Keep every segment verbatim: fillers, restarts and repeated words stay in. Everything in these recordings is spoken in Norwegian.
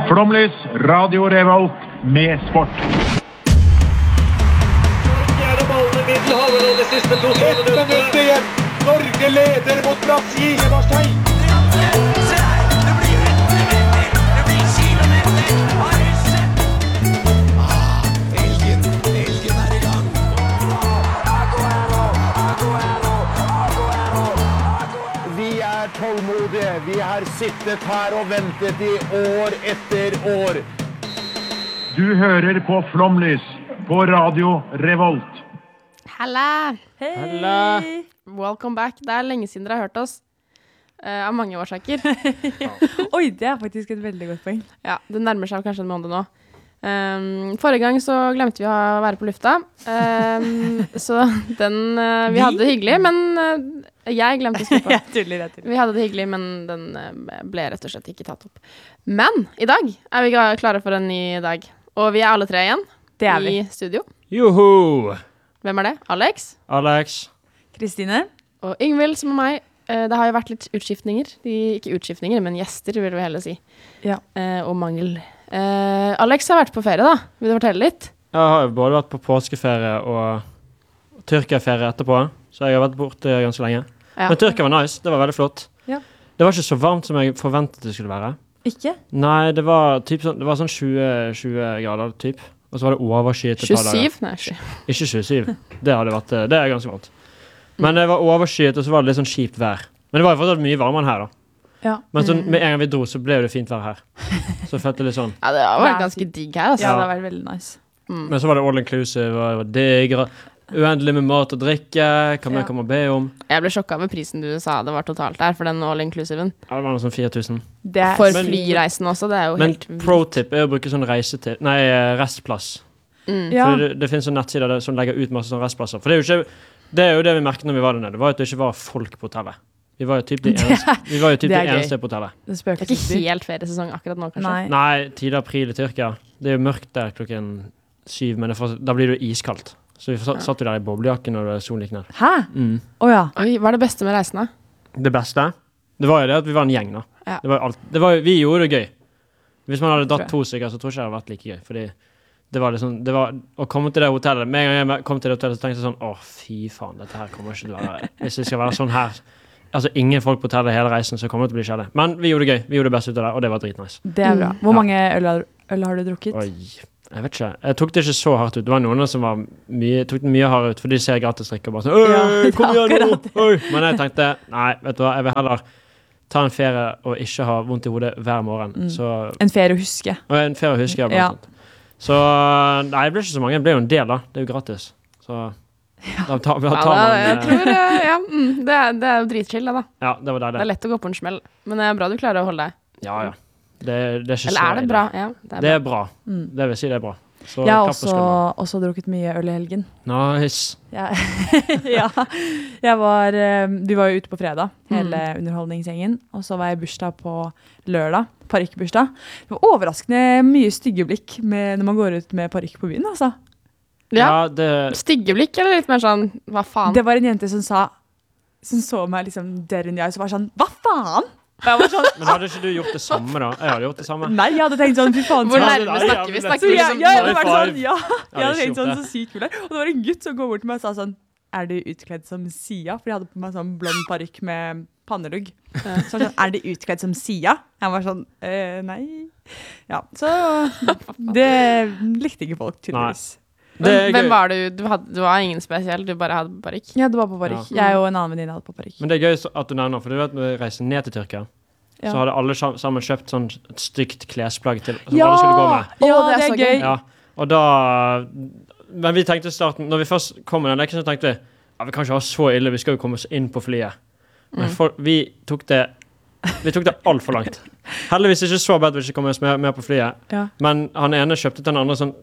Flomlys, Radio Revolt med sport. Fjerde ballen i middelhavet og det siste to Ett minutt igjen. Norge leder mot Brasil. Marstein. Det blir meter, det blir kilometer. Har du sett? Ah, elgen, elgen er i gang. Vi er tålmodige. Vi har sittet her og ventet i år etter år. Du hører på Flomlys på Radio Revolt. Halla! Halla! Welcome back. Det er lenge siden dere har hørt oss. Uh, av mange årsaker. Oi, det er faktisk et veldig godt poeng. Ja, det nærmer seg kanskje en måned nå. Um, forrige gang så glemte vi å være på lufta. Um, så den uh, Vi hadde det hyggelig, men uh, jeg glemte å skru på. Jeg tuller, jeg tuller. Vi hadde det hyggelig, men den uh, ble rett og slett ikke tatt opp. Men i dag er vi klare for en ny dag. Og vi er alle tre igjen Det er vi. i studio. Joho! Hvem er det? Alex? Alex. Kristine. Og Yngvild, som er meg. Uh, det har jo vært litt utskiftninger. De, ikke utskiftninger, men gjester, vil vi heller si. Ja. Uh, og mangel. Uh, Alex har vært på ferie, da. Vil du fortelle litt? Jeg har jo både vært på påskeferie og Tyrkia-ferie etterpå, så jeg har vært borte ganske lenge. Ja. Men Tyrkia var nice, det var veldig flott. Ja. Det var ikke så varmt som jeg forventet det skulle være. Ikke? Nei, det var, typ sånn, det var sånn tjue, tjue grader, typ. Og så var det overskyet et par dager. tjuesyv? Nei, ikke. Ikke tjuesyv. Det hadde vært, det er ganske varmt. Men det var overskyet, og så var det litt sånn kjipt vær. Men det var jo fortsatt mye varmere enn her, da. Ja. Men så, med en gang vi dro, så ble det fint vær her. Så følte det litt sånn. Ja, det har vært Det er ganske digg her, altså. Ja, det har vært veldig nice. Mm. Men så var det all inclusive, og det var digg, uendelig med mat og drikke, hva mer Ja. kan man be om? Jeg ble sjokket over prisen du sa det var totalt der, for den all-inclusiven. Ja, det var noe sånn fire tusen. Det er, For Men- flyreisen også, det er jo Men helt vilt. pro-tip er å bruke sånn reisetid, nei, eh, restplass. Mm. ja. For det, det finnes sånne nettsider der, som legger ut masse sånne restplasser. For det er jo ikke, det er jo det vi merket når vi var der nede, det var jo at det ikke var folk på hotellet. Vi var jo typ de Det er- eneste, vi var jo typ det de er gøy. eneste på hotellet. Det Det spøker er ikke helt feriesesong akkurat nå, kanskje. Nei. Nei, tidlig april i Tyrkia. Det er jo mørkt der klokken syv, men det er fortsatt- da blir det jo iskaldt. Så vi satt, satt jo der i boblejakken når solen gikk ned. Hæ? Mm. Åja. Oi, hva er det beste med reisen da? Det beste, det var jo det at vi var en gjeng da. Ja. Det var jo alt, det var jo, vi gjorde det gøy. Hvis man hadde Tror dratt jeg. to stykker, så tror jeg ikke det hadde vært like gøy. Fordi det var liksom, det var, å komme til det hotellet, med en gang jeg kom til det hotellet, så tenkte jeg sånn, åh, fy faen, dette her kommer ikke til å være, hvis det skal være sånn her, altså ingen folk på hotellet hele reisen, så kommer det til å bli kjedelig. Men vi gjorde det gøy, vi gjorde det beste ut av det, og det var dritnice. Det er bra. Mm. Hvor Ja. mange øl har, øl har du drukket? Oi, jeg vet ikke, jeg tok det ikke så hardt ut. Det var noen som var mye, tok det mye hardere ut, for de ser gratis drikke og bare sånn, Ja, «Øy, det er kom igjen nå!» akkurat det. Oi. Men jeg tenkte, nei, vet du hva, jeg vil heller ta en ferie og ikke ha vondt i hodet hver morgen. Mm. Så, En ferie å huske. og en ferie husker jeg blant Ja. annet. Så, nei, det ble ikke så mange, det ble jo en del da, det er jo gratis. Så, da tar, da Ja, tar det, man, jeg eh, tror, eh, ja, mm, det, er, det er jo dritchill, det da. ja, det var Det er deilig. lett å gå på en smell, men det er bra du klarer å holde deg. Ja, ja. Det, det er ikke Eller så er det ille. bra? Ja, det er Det bra. er bra. Mm. Det vil si det er bra. Så Jeg har klapp på også, skulderen. også drukket mye øl i helgen. Nice. Jeg, ja, jeg var, eh, vi var jo ute på fredag, hele Mm. underholdningsgjengen, og så var jeg i bursdag på lørdag, parykkbursdag. Det var overraskende mye stygge blikk med, når man går ut med parykk på byen, altså. Ja, Ja, det, stygge blikk, eller litt mer sånn, hva faen? Det var en jente som sa, som så meg liksom der inn i øyet, så var sånn, hva faen? Og jeg var sånn, men hadde ikke du gjort det samme da? Jeg hadde gjort det samme. nei, jeg hadde tenkt sånn, fy faen. Hvor så- nærme nei, snakker vi? ja, Snakker Så vi jeg, liksom jeg hadde high vært five. sånn, ja, jeg hadde ikke tenkt gjort sånn det. så sykt kul der. Og det var en gutt som går bort til meg og sa sånn, er du utkledd som Sia? For jeg hadde på meg sånn blond parykk med pannelugg. Så var det sånn, er du utkledd som Sia? Jeg var sånn, eh, nei. Ja, så det likte ikke folk tydeligvis. Det er Hvem gøy. var du? Du, hadde, du var ingen spesiell, du bare hadde parykk. Ja, det var på parykk. Ja. Jeg og en annen venninne hadde på parykk. Men det er gøy så- at du nevner, for du vet når vi reiser ned til Tyrkia, Ja. så hadde alle sam- sammen kjøpt sånn et stygt klesplagg til, som Ja, alle skulle gå med. ja, Å, det det er er så gøy. Ja, og da, men vi tenkte i starten, når vi først kom med den lekken, så tenkte vi, ja, vi kan ikke ha så ille, vi skal jo komme oss inn på flyet. Men Mm. for, vi tok det, vi tok det alt for langt. Heldigvis ikke så bad vi ikke kom oss med, med på flyet, Ja. men han ene kjøpte den andre sånn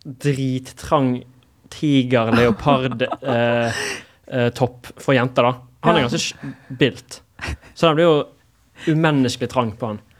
drittrang tiger, leopard, eh, eh, topp for jenter da. Han er Ja. ganske sj- bilt. Så den blir jo umenneskelig trang på han.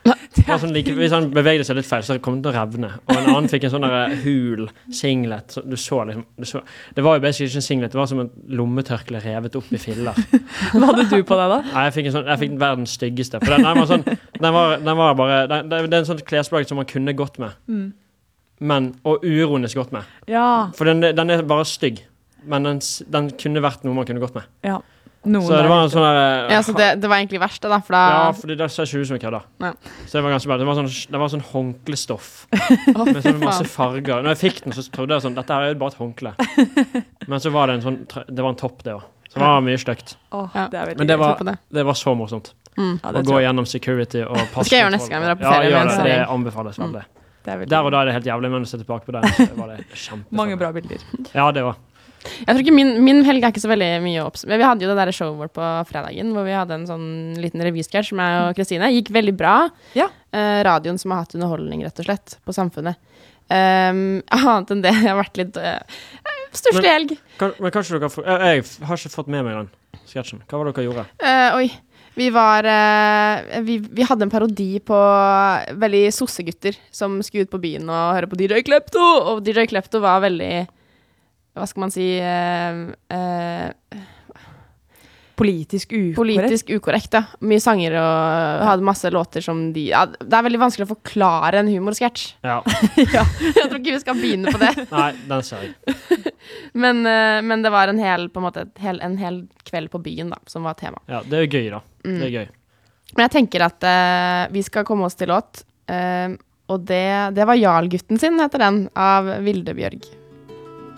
Det var sånn like, hvis han bevegde seg litt feil, så kom det til å revne. Og en annen fikk en sånn der hul singlet. Så du så liksom du så, det var jo basically ikke en singlet, det var som en lommetørkle revet opp i filler. Hva hadde du på deg da? Nei, jeg fikk, en sånn, jeg fikk verdens styggeste. For den, den var sånn Den var, den var bare den, Det er en sånn klesplagg som man kunne gått med. Mm. Men Og uironisk gått med. Ja. For den, den er bare stygg. Men den, den kunne vært noe man kunne gått med. Ja. Noen så det var en sånn der Ja, så det, det var egentlig verst da, for da Ja, fordi det ser ikke ut som jeg kødder. Ja. Så det var ganske bra. Det var sånn, det var sånn håndklestoff med sånn masse farger. Når jeg fikk den, så trodde jeg sånn dette her er jo bare et håndkle. Men så var det en sånn det var en topp, det òg. Så det var mye stygt. Åh, Ja. det er veldig Men det gøy. var, det. det var så morsomt. Mm. Ja, Å det gå tror jeg. gjennom security og passkontroll. skal jeg gjøre neste gang vi drar på Ja, ferie gjør med en det. Det serie. anbefales veldig. Det er veldig Der og gøy. da er det helt jævlig, men å se tilbake på det, så var det kjempefett. Mange bra bilder. Ja, det var. Jeg tror ikke min, min helg er ikke så veldig mye opps... Men vi hadde jo det der showet vårt på fredagen, hvor vi hadde en sånn liten revysketsj med meg og Kristine. Gikk veldig bra. Ja. Eh, radioen som har hatt underholdning, rett og slett, på Samfunnet. Um, annet enn det, jeg har vært litt uh, største Men- helg. Kan, men kanskje dere får jeg, jeg har ikke fått med meg den sketsjen. Hva var det dere gjorde? Eh, oi. Vi var eh, vi, vi hadde en parodi på veldig sossegutter som skulle ut på byen og høre på D J Klepto, og D J Klepto var veldig, hva skal man si, eh, eh, Politisk ukorrekt. politisk ukorrekt, da. Mye sanger og hadde masse låter som de ja, det er veldig vanskelig å forklare en humorsketsj. Ja. Ja, jeg tror ikke vi skal begynne på det. Nei, den ser jeg. Men, eh, men det var en hel, på en måte, et hel, en hel kveld på byen da, som var tema. Ja, det er jo gøy, da. Det er gøy. Men jeg tenker at eh, vi skal komme oss til låt, eh, og det, det var Jarl-gutten sin, heter den, av Vilde Bjørg.